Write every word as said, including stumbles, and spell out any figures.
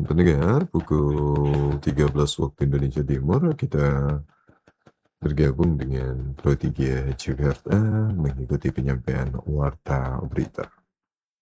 Pendengar, pukul tiga belas waktu Indonesia Timur, kita bergabung dengan Pro tiga Jakarta mengikuti penyampaian warta berita.